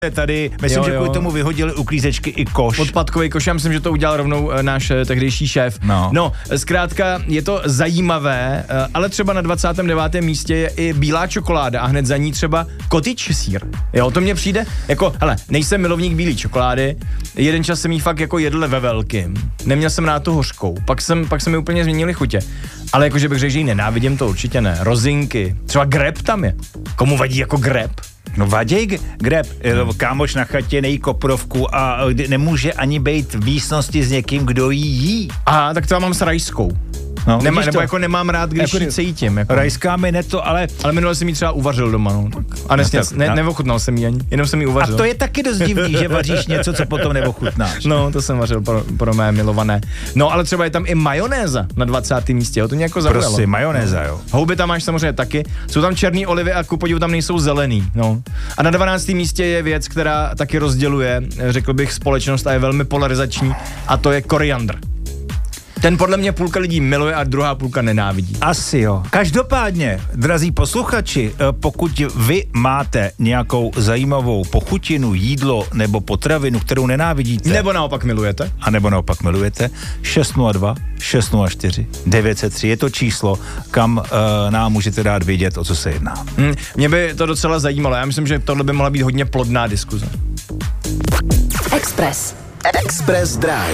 tady, myslím, že kvůli tomu vyhodili uklízečky i koš. Odpadkový koš, já myslím, že to udělal rovnou náš tehdejší šéf. No, zkrátka je to zajímavé, ale třeba na 29. místě je i bílá čokoláda a hned za ní třeba cottage sýr. Jo, to mně přijde jako, hele, nejsem milovník bílé čokolády, jeden čas jsem jí fakt jako jedl ve velkým. Neměl jsem rád tu hořkou, pak se mi úplně změnily chutě. Ale jakože bych řekl, že ji nenávidím, to určitě ne. Rozinky, třeba greb tam je. Komu vadí jako greb? No vaděj greb, kámoš na chatě nejí koprovku a nemůže ani být v výsnosti s někým, kdo jí jí. Aha, tak to já mám s rajskou. No, nebo jako nemám rád, když ji cítím. Jako. Rajská mi ne to, ale minule jsem ji třeba uvařil doma, no. A neochutnal jsem ji ani, jenom jsem ji uvařil. A to je taky dost divný, že vaříš něco, co potom neochutnáš. No, to jsem vařil pro mé milované. No, ale třeba je tam i majonéza na 20. místě, jo, to mě jako zaujalo. Prostě majonéza, jo. Houby tam máš samozřejmě taky, jsou tam černý olivy a ku podivu tam nejsou zelený, no. A na 12. místě je věc, která taky rozděluje, řekl bych, společnost a je velmi polarizační, a to je koriandr. Ten podle mě půlka lidí miluje a druhá půlka nenávidí. Asi jo. Každopádně, drazí posluchači, pokud vy máte nějakou zajímavou pochutinu, jídlo nebo potravinu, kterou nenávidíte. Nebo naopak milujete. A nebo naopak milujete. 602 604 903 je to číslo, kam nám můžete dát vědět, o co se jedná. Mě by to docela zajímalo. Já myslím, že tohle by mohla být hodně plodná diskuze. Express Drive.